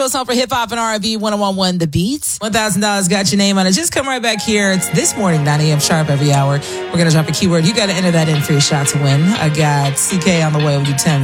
Song for hip hop and R&B 1011 The Beats. $1,000 got your name on it. Just come right back here. It's this morning, 9 a.m. sharp every hour. We're going to drop a keyword. You got to enter that in for your shot to win. I got CK on the way with you 10.